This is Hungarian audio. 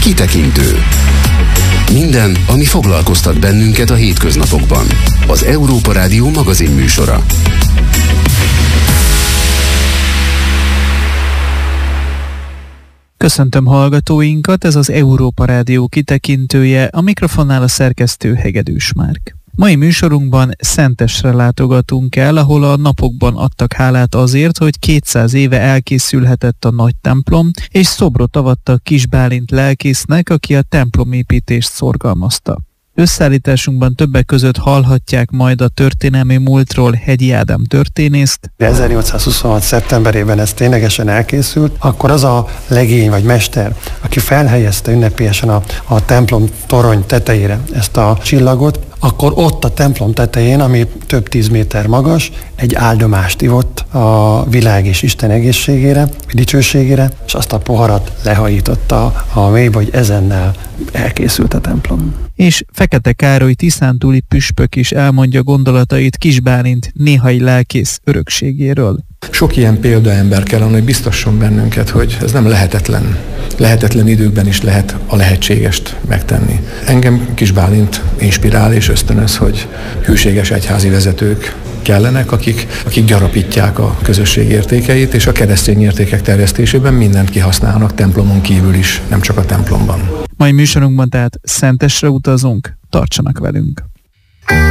Kitekintő. Minden, ami foglalkoztat bennünket a hétköznapokban. Az Európa Rádió magazinműsora. Köszöntöm hallgatóinkat, ez az Európa Rádió kitekintője, a mikrofonnál a szerkesztő Hegedűs Márk. Mai műsorunkban Szentesre látogatunk el, ahol a napokban adtak hálát azért, hogy 200 éve elkészülhetett a nagy templom, és szobrot avattak Kis Bálint lelkésznek, aki a templomépítést szorgalmazta. Összeállításunkban többek között hallhatják majd a történelmi múltról Hegyi Ádám történészt. 1826. szeptemberében ez ténylegesen elkészült, akkor az a legény vagy mester, aki felhelyezte ünnepélyesen a templom torony tetejére ezt a csillagot, akkor ott a templom tetején, ami több 10 méter magas, egy áldomást ivott a világ és Isten egészségére, dicsőségére, és azt a poharat lehajította a mélybe, hogy ezennel elkészült a templom. És Fekete Károly tiszántúli püspök is elmondja gondolatait Kis Bálint néhai lelkész örökségéről. Sok ilyen példaember kellene, hogy biztasson bennünket, hogy ez nem lehetetlen. Lehetetlen időkben is lehet a lehetségest megtenni. Engem Kis Bálint inspirál és ösztönöz, hogy hűséges egyházi vezetők kellenek, akik gyarapítják a közösség értékeit, és a keresztény értékek terjesztésében mindent kihasználnak templomon kívül is, nem csak a templomban. Mai műsorunkban tehát Szentesre utazunk, tartsanak velünk!